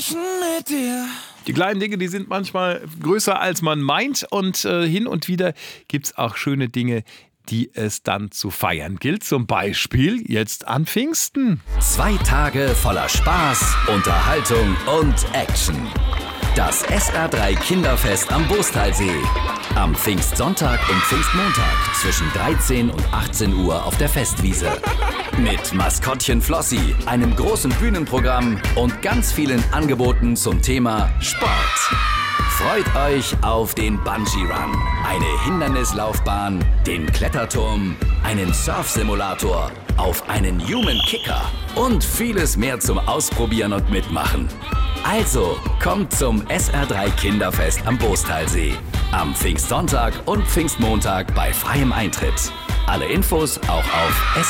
sprechen mit dir. Die kleinen Dinge, die sind manchmal größer, als man meint. Und hin und wieder gibt es auch schöne Dinge, die es dann zu feiern gilt. Zum Beispiel jetzt an Pfingsten. 2 Tage voller Spaß, Unterhaltung und Action. Das SR3 Kinderfest am Bostalsee. Am Pfingstsonntag und Pfingstmontag zwischen 13 und 18 Uhr auf der Festwiese. Mit Maskottchen Flossi, einem großen Bühnenprogramm und ganz vielen Angeboten zum Thema Sport. Freut euch auf den Bungee Run, eine Hindernislaufbahn, den Kletterturm, einen Surfsimulator, auf einen Human Kicker und vieles mehr zum Ausprobieren und Mitmachen. Also, kommt zum SR3 Kinderfest am Bostalsee. Am Pfingstsonntag und Pfingstmontag bei freiem Eintritt. Alle Infos auch auf